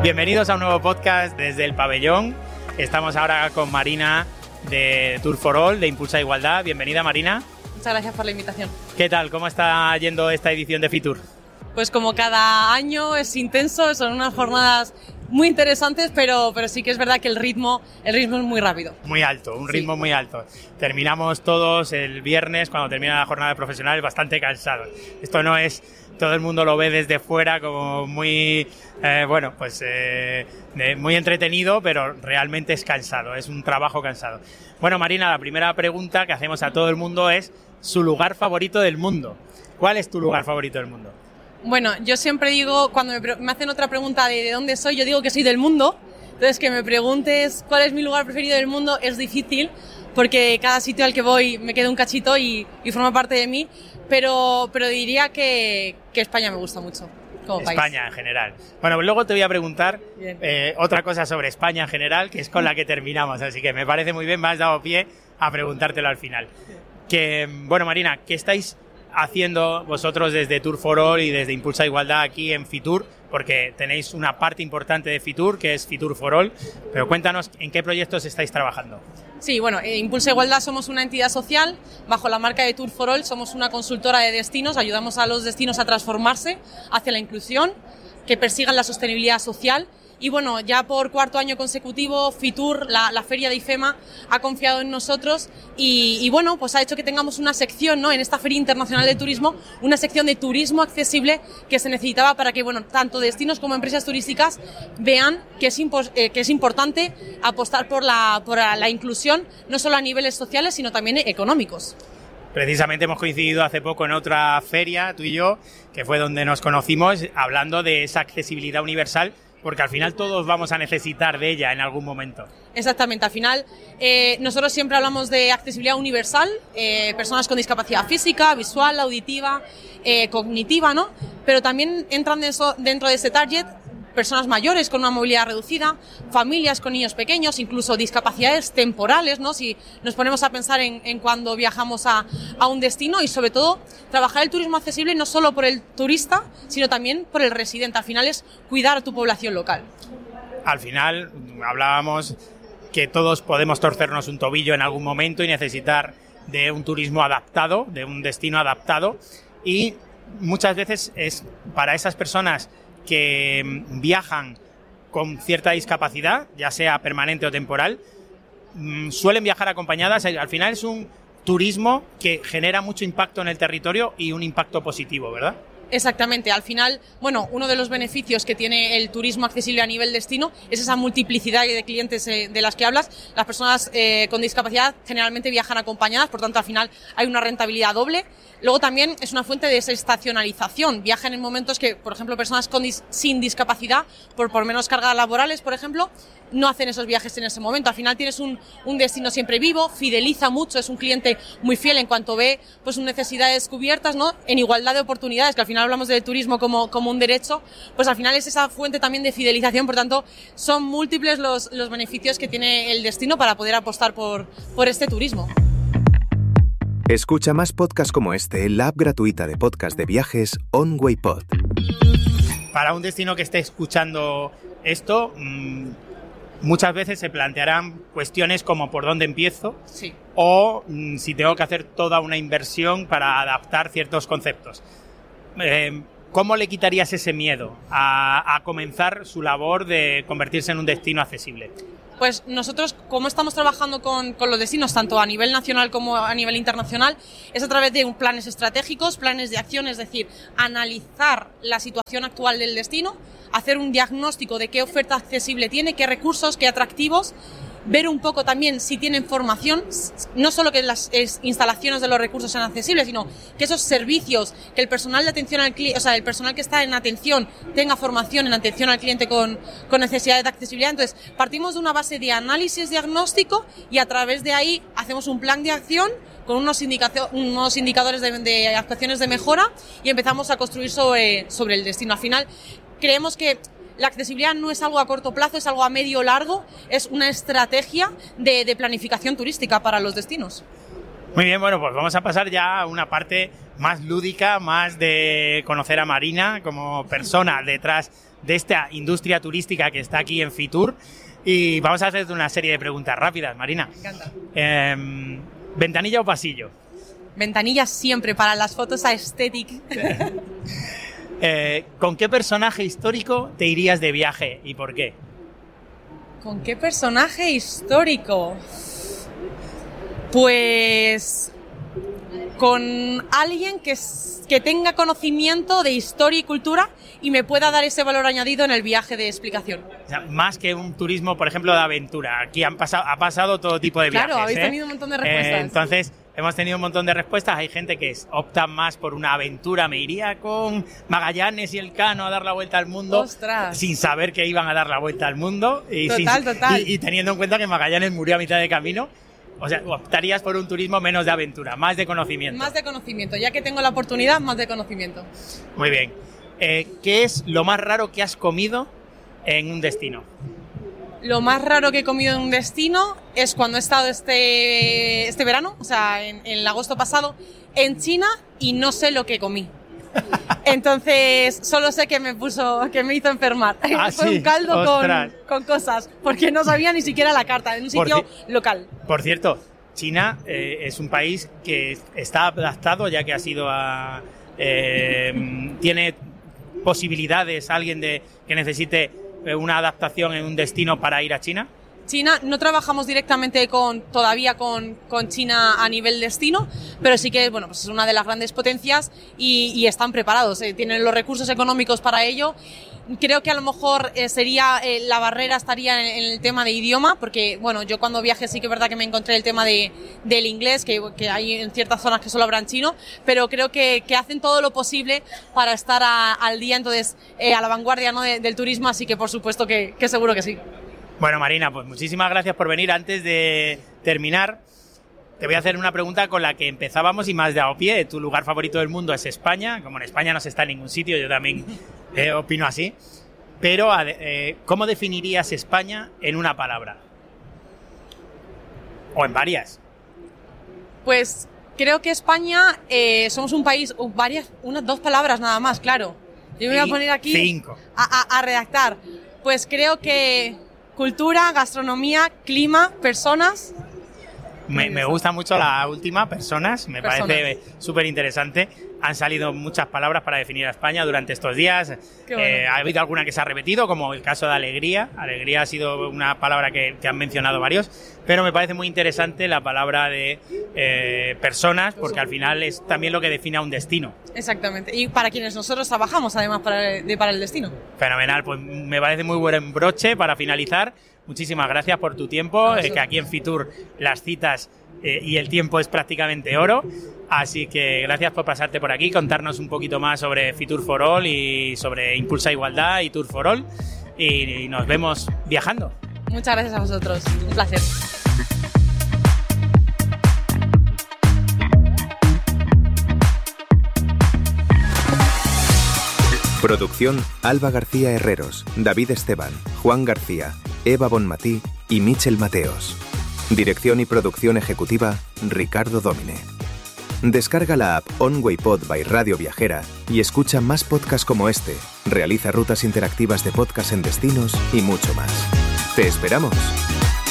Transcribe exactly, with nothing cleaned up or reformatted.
Bienvenidos a un nuevo podcast desde el pabellón. Estamos ahora con Marina de Tour for All, de Impulsa Igualdad. Bienvenida, Marina. Muchas gracias por la invitación. ¿Qué tal? ¿Cómo está yendo esta edición de Fitur? Pues como cada año es intenso, son unas jornadas muy interesantes, pero, pero sí que es verdad que el ritmo, el ritmo es muy rápido. Muy alto, un ritmo sí. muy alto. Terminamos todos el viernes, cuando termina la jornada de profesionales, bastante cansados. Esto no es... Todo el mundo lo ve desde fuera como muy, eh, bueno, pues eh, muy entretenido, pero realmente es cansado, es un trabajo cansado. Bueno, Marina, la primera pregunta que hacemos a todo el mundo es su lugar favorito del mundo. ¿Cuál es tu lugar favorito del mundo? Bueno, yo siempre digo, cuando me, me hacen otra pregunta de, de dónde soy, yo digo que soy del mundo. Entonces, que me preguntes cuál es mi lugar preferido del mundo es difícil, porque cada sitio al que voy me queda un cachito y, y forma parte de mí. Pero, pero diría que, que España me gusta mucho como país. España en general. Bueno, pues luego te voy a preguntar eh, otra cosa sobre España en general, que es con la que terminamos, así que me parece muy bien, me has dado pie a preguntártelo al final. Que, bueno, Marina, ¿qué estáis haciendo vosotros desde Tour for All y desde Impulsa Igualdad aquí en Fitur? Porque tenéis una parte importante de Fitur, que es Fitur for All, pero cuéntanos en qué proyectos estáis trabajando. Sí, bueno, eh, Impulsa Igualdad somos una entidad social, bajo la marca de Tour for All somos una consultora de destinos, ayudamos a los destinos a transformarse hacia la inclusión, que persigan la sostenibilidad social. Y bueno, ya por cuarto año consecutivo, Fitur, la, la feria de IFEMA, ha confiado en nosotros y, y bueno, pues ha hecho que tengamos una sección, ¿no?, en esta Feria Internacional de Turismo, una sección de turismo accesible que se necesitaba para que, bueno, tanto destinos como empresas turísticas vean que es, impo- eh, que es importante apostar por la, por la inclusión, no solo a niveles sociales, sino también económicos. Precisamente hemos coincidido hace poco en otra feria, tú y yo, que fue donde nos conocimos, hablando de esa accesibilidad universal, porque al final todos vamos a necesitar de ella en algún momento. Exactamente, al final eh, nosotros siempre hablamos de accesibilidad universal, eh, personas con discapacidad física, visual, auditiva, eh, cognitiva, ¿no? Pero también entran de eso, dentro de ese target personas mayores con una movilidad reducida, familias con niños pequeños, incluso discapacidades temporales, ¿no? Si nos ponemos a pensar en, en cuando viajamos a, a un destino y sobre todo trabajar el turismo accesible no solo por el turista, sino también por el residente. Al final es cuidar a tu población local. Al final hablábamos que todos podemos torcernos un tobillo en algún momento y necesitar de un turismo adaptado, de un destino adaptado, y muchas veces es para esas personas que viajan con cierta discapacidad, ya sea permanente o temporal, suelen viajar acompañadas. Al final es un turismo que genera mucho impacto en el territorio y un impacto positivo, ¿verdad? Exactamente, al final, bueno, uno de los beneficios que tiene el turismo accesible a nivel destino es esa multiplicidad de clientes eh, de las que hablas. Las personas eh, con discapacidad generalmente viajan acompañadas, por tanto al final hay una rentabilidad doble. Luego también es una fuente de desestacionalización, viajan en momentos que, por ejemplo, personas con dis- sin discapacidad, por, por menos cargas laborales, por ejemplo, no hacen esos viajes en ese momento. Al final tienes un, un destino siempre vivo, fideliza mucho, es un cliente muy fiel en cuanto ve pues sus necesidades cubiertas, ¿no?, en igualdad de oportunidades, que al final hablamos del turismo como, como un derecho, pues al final es esa fuente también de fidelización. Por tanto, son múltiples los, los beneficios que tiene el destino para poder apostar por, por este turismo. Escucha más podcasts como este en la app gratuita de podcast de viajes OnWayPod. Para un destino que esté escuchando esto, mmm, muchas veces se plantearán cuestiones como ¿por dónde empiezo? Sí. O mmm, si tengo que hacer toda una inversión para adaptar ciertos conceptos. Eh, ¿Cómo le quitarías ese miedo a, a comenzar su labor de convertirse en un destino accesible? Pues nosotros, como estamos trabajando con, con los destinos, tanto a nivel nacional como a nivel internacional, es a través de un, planes estratégicos, planes de acción, es decir, analizar la situación actual del destino, hacer un diagnóstico de qué oferta accesible tiene, qué recursos, qué atractivos, ver un poco también si tienen formación, no solo que las instalaciones de los recursos sean accesibles, sino que esos servicios, que el personal de atención al cliente, o sea, el personal que está en atención tenga formación en atención al cliente con, con necesidades de accesibilidad. Entonces, partimos de una base de análisis diagnóstico y a través de ahí hacemos un plan de acción con unos, indicacio- unos indicadores de, de actuaciones de mejora y empezamos a construir sobre, sobre el destino. Al final, creemos que la accesibilidad no es algo a corto plazo, es algo a medio o largo, es una estrategia de, de planificación turística para los destinos. Muy bien, bueno, pues vamos a pasar ya a una parte más lúdica, más de conocer a Marina como persona detrás de esta industria turística que está aquí en Fitur. Y vamos a hacerte una serie de preguntas rápidas, Marina. Me encanta. Eh, ¿Ventanilla o pasillo? Ventanilla siempre, para las fotos aesthetic. eh, ¿Con qué personaje histórico te irías de viaje y por qué? ¿Con qué personaje histórico? Pues con alguien que, que tenga conocimiento de historia y cultura y me pueda dar ese valor añadido en el viaje de explicación. O sea, más que un turismo, por ejemplo, de aventura. Aquí han pasado, ha pasado todo tipo de viajes. Claro, habéis ¿eh? tenido un montón de respuestas. Eh, entonces, hemos tenido un montón de respuestas. Hay gente que opta más por una aventura. Me iría con Magallanes y Elcano a dar la vuelta al mundo. ¡Ostras! Sin saber que iban a dar la vuelta al mundo. Y total, sin, total. Y, y teniendo en cuenta que Magallanes murió a mitad de camino. O sea, optarías por un turismo menos de aventura, más de conocimiento. Más de conocimiento. Ya que tengo la oportunidad, más de conocimiento. Muy bien. Eh, ¿Qué es lo más raro que has comido en un destino? Lo más raro que he comido en un destino es cuando he estado este, este verano, o sea, en, en el agosto pasado, en China y no sé lo que comí. Entonces, solo sé que me puso, que me hizo enfermar. Ah, Fue sí, un caldo con, ostras. con cosas, porque no sabía ni siquiera la carta, en un Por sitio ci- local. Por cierto, China eh, es un país que está adaptado, ya que ha sido a... eh, tiene posibilidades alguien de que necesite una adaptación en un destino para ir a China. China, no trabajamos directamente con, todavía con, con China a nivel destino, pero sí que, bueno, pues es una de las grandes potencias y, y están preparados, eh, tienen los recursos económicos para ello. Creo que a lo mejor eh, sería, eh, la barrera estaría en, en el tema de idioma, porque, bueno, yo cuando viajé sí que es verdad que me encontré el tema de, del inglés, que, que hay en ciertas zonas que solo hablan chino, pero creo que, que hacen todo lo posible para estar a, al día, entonces, eh, a la vanguardia, ¿no?, de, del turismo, así que por supuesto que, que seguro que sí. Bueno, Marina, pues muchísimas gracias por venir. Antes de terminar, te voy a hacer una pregunta con la que empezábamos y me has dado pie. Tu lugar favorito del mundo es España. Como en España no se está en ningún sitio, yo también eh, opino así. Pero, eh, ¿cómo definirías España en una palabra? O en varias. Pues creo que España eh, somos un país, uh, varias, unas dos palabras nada más, claro. Yo me voy a poner aquí Cinco. A, a, a redactar. Pues creo que cultura, gastronomía, clima, personas. Me, me gusta mucho la última, personas, me Personas. parece súper interesante. Han salido muchas palabras para definir a España durante estos días. Qué bueno. Eh, ha habido alguna que se ha repetido, como el caso de alegría. Alegría ha sido una palabra que, que han mencionado varios, pero me parece muy interesante la palabra de eh, personas, porque al final es también lo que define a un destino. Exactamente. Y para quienes nosotros trabajamos, además, para el, de, para el destino. Fenomenal, pues me parece muy buen broche para finalizar. Muchísimas gracias por tu tiempo, eh, que aquí en Fitur las citas eh, y el tiempo es prácticamente oro. Así que gracias por pasarte por aquí, contarnos un poquito más sobre Fitur for All y sobre Impulsa Igualdad y Tour for All. Y, y nos vemos viajando. Muchas gracias a vosotros. Un placer. Producción Alba García Herreros, David Esteban, Juan García, Eva Bonmatí y Michel Mateos. Dirección y producción ejecutiva Ricardo Dómine. Descarga la app OnWayPod by Radio Viajera y escucha más podcasts como este. Realiza rutas interactivas de podcast en destinos y mucho más. ¡Te esperamos!